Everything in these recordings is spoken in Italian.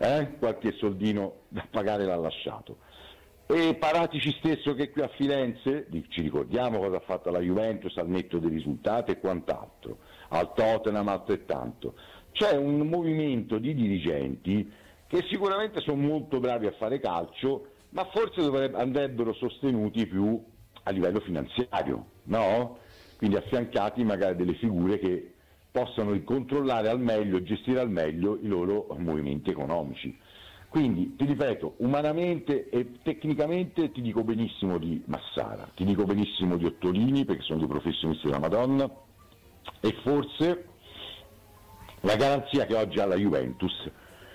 qualche soldino da pagare l'ha lasciato. E Paratici stesso, che qui a Firenze, ci ricordiamo cosa ha fatto la Juventus al netto dei risultati e quant'altro, al Tottenham altrettanto. C'è un movimento di dirigenti che sicuramente sono molto bravi a fare calcio, ma forse andrebbero sostenuti più a livello finanziario, no? Quindi affiancati magari delle figure che possano controllare al meglio, gestire al meglio i loro movimenti economici. Quindi, ti ripeto, umanamente e tecnicamente ti dico benissimo di Massara, ti dico benissimo di Ottolini, perché sono dei professionisti della Madonna, e forse la garanzia che oggi ha la Juventus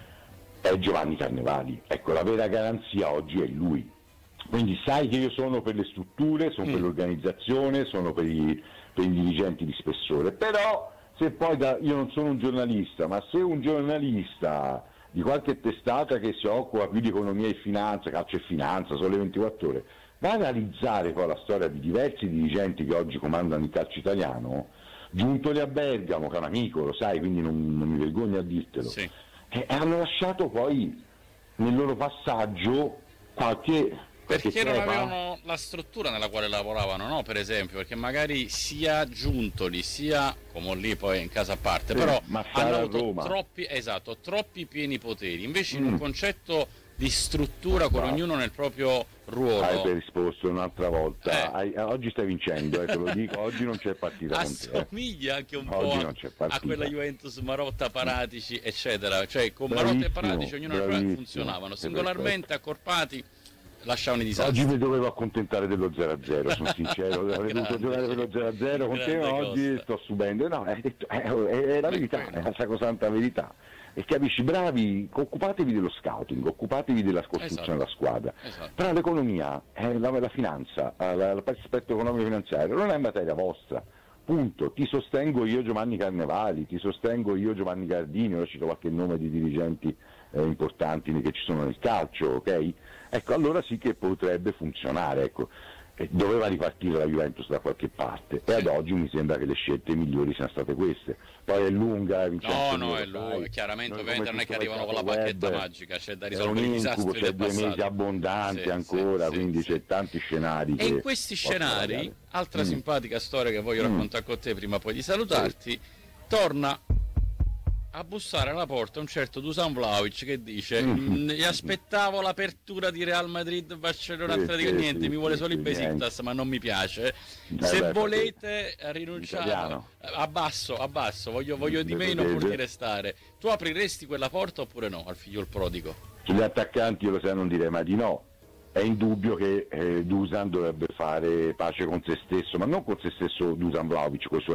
è Giovanni Carnevali. Ecco, la vera garanzia oggi è lui. Quindi sai che io sono per le strutture, sono per l'organizzazione, sono per i dirigenti di spessore, però se poi io non sono un giornalista, ma se un giornalista di qualche testata che si occupa più di economia e finanza, calcio e finanza, Sole 24 Ore, va a analizzare poi la storia di diversi dirigenti che oggi comandano il calcio italiano, Giuntoli a Bergamo, che è un amico, lo sai, quindi non mi vergogno a dirtelo, sì. E hanno lasciato poi nel loro passaggio qualche... Perché non avevano la struttura nella quale lavoravano, no? Per esempio, perché magari sia Giuntoli sia come lì poi in casa a parte, sì, però hanno avuto troppi pieni poteri. Invece in un concetto di struttura con ognuno nel proprio ruolo. Hai risposto un'altra volta. Oggi stai vincendo, te lo dico, oggi non c'è partita. Assomiglia anche un po' a quella Juventus Marotta, Paratici, eccetera. Cioè con Bravissimo, Marotta e Paratici ognuno funzionavano singolarmente, accorpati. Lasciavano i disastri. Oggi mi dovevo accontentare dello 0-0, sono sincero, avrei dovuto giocare per lo 0-0 con te, ma oggi sto subendo. No, è la verità, è la sacrosanta verità. E capisci, bravi, occupatevi dello scouting, occupatevi della costruzione della squadra. Però l'economia, la finanza, l'aspetto economico finanziario non è materia vostra. Punto. Ti sostengo io Giovanni Carnevali, ti sostengo io Giovanni Gardini, ora cito qualche nome di dirigenti importanti che ci sono nel calcio, ok? Ecco, allora sì che potrebbe funzionare, ecco. Doveva ripartire la Juventus da qualche parte e ad oggi mi sembra che le scelte migliori siano state queste. Poi è lunga, Vincenzo. No, è lunga, chiaramente ovviamente non è che arrivano con la bacchetta magica, c'è da risolvere i disastri del passato. C'è 2 mesi abbondanti ancora, quindi c'è tanti scenari. E in questi scenari, altra simpatica storia che voglio raccontare con te prima poi di salutarti, torna a bussare alla porta un certo Dusan Vlahovic che dice gli aspettavo l'apertura di Real Madrid, Barcellona, Atletico, niente, mi vuole solo il Besiktas, ma non mi piace. Se volete rinunciare, abbasso, voglio di meno pur di restare. Tu apriresti quella porta oppure no al figlio il prodigo? Sugli attaccanti io lo sai, non direi mai di no. È indubbio che Dusan dovrebbe fare pace con se stesso, ma non con se stesso Dusan Vlahovic, col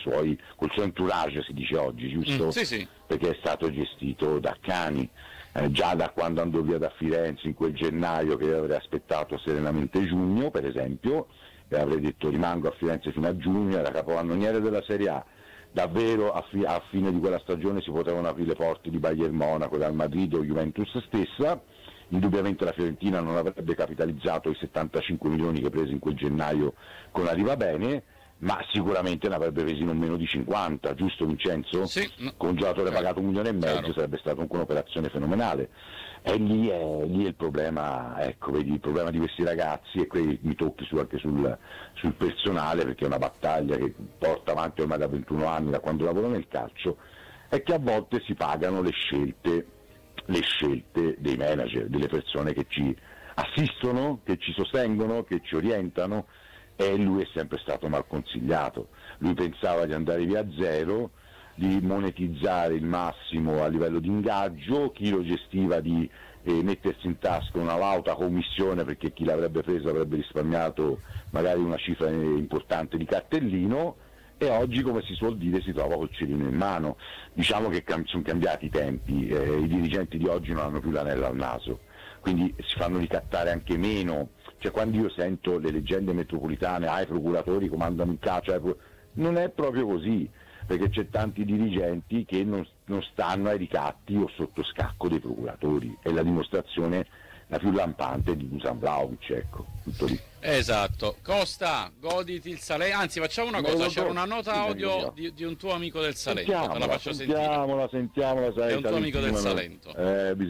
suo entourage, si dice oggi, giusto? Sì. Perché è stato gestito da cani, già da quando andò via da Firenze in quel gennaio, che avrei aspettato serenamente giugno, per esempio, e avrei detto rimango a Firenze fino a giugno, era capocannoniere della Serie A. Davvero a fine di quella stagione si potevano aprire le porte di Bayern Monaco, Real Madrid o Juventus stessa. Indubbiamente la Fiorentina non avrebbe capitalizzato i 75 milioni che prese in quel gennaio con Arrivabene, ma sicuramente ne avrebbe presi non meno di 50, giusto Vincenzo? Sì. Con un giocatore pagato 1,5 milioni sarebbe stata comunque un'operazione fenomenale. E lì è il problema, ecco, vedi, il problema di questi ragazzi, e qui mi tocchi anche sul personale, perché è una battaglia che porta avanti ormai da 21 anni, da quando lavoro nel calcio, è che a volte si pagano le scelte dei manager, delle persone che ci assistono, che ci sostengono, che ci orientano, e lui è sempre stato mal consigliato. Lui pensava di andare via a zero, di monetizzare il massimo a livello di ingaggio, chi lo gestiva di mettersi in tasca una lauta commissione, perché chi l'avrebbe preso avrebbe risparmiato magari una cifra importante di cartellino, e oggi, come si suol dire, si trova col cerino in mano. Diciamo che sono cambiati i tempi, i dirigenti di oggi non hanno più l'anello al naso, quindi si fanno ricattare anche meno. Cioè, quando io sento le leggende metropolitane, i procuratori comandano in calcio, non è proprio così, perché c'è tanti dirigenti che non stanno ai ricatti o sotto scacco dei procuratori, è la dimostrazione la più lampante di Dusan Vlahovic, ecco, tutto lì. Esatto. Costa, goditi il Salento. Anzi, facciamo una cosa, c'era una nota audio di un tuo amico del Salento, te la faccio sentire. Sentiamola, è un tuo amico del Salento.